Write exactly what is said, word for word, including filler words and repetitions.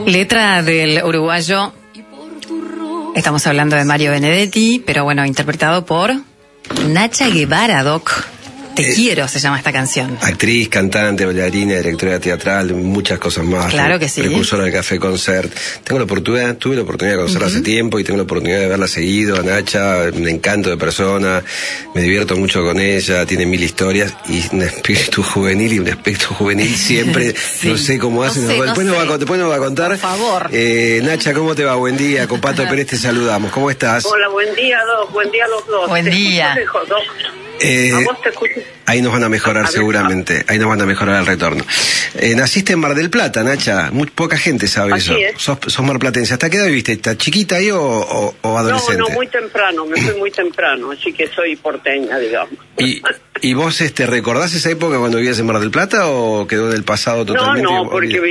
Letra del uruguayo, estamos hablando de Mario Benedetti, pero bueno, interpretado por Nacha Guevara, Doc. Te eh, quiero, se llama esta canción. Actriz, cantante, bailarina, directora teatral, muchas cosas más. Claro que sí. Precursora del Café Concert. Tengo la oportunidad, tuve la oportunidad de conocerla uh-huh. hace tiempo y tengo la oportunidad de verla seguido. A Nacha, un encanto de persona, me divierto mucho con ella, tiene mil historias y un espíritu juvenil y un espíritu juvenil siempre. sí. No sé cómo hace. No sé, después, no nos sé. va, después nos va a contar. Por favor. Eh, Nacha, ¿cómo te va? Buen día. Con Pato Pérez te saludamos. ¿Cómo estás? Hola, buen día, Doc. Buen día a los dos. Buen te día. Lejos, Doc. Eh, ¿A vos te escucho? Ahí nos van a mejorar seguramente, ahí nos van a mejorar el retorno. Eh, naciste en Mar del Plata, Nacha, muy poca gente sabe Así eso. Es. Sos, sos marplatense. ¿Hasta qué edad viviste? ¿Estás chiquita ahí o, o, o adolescente? No, no, muy temprano, me fui muy temprano, así que soy porteña, digamos. ¿Y, y vos este, recordás esa época cuando vivías en Mar del Plata o quedó en el pasado totalmente? No, no, porque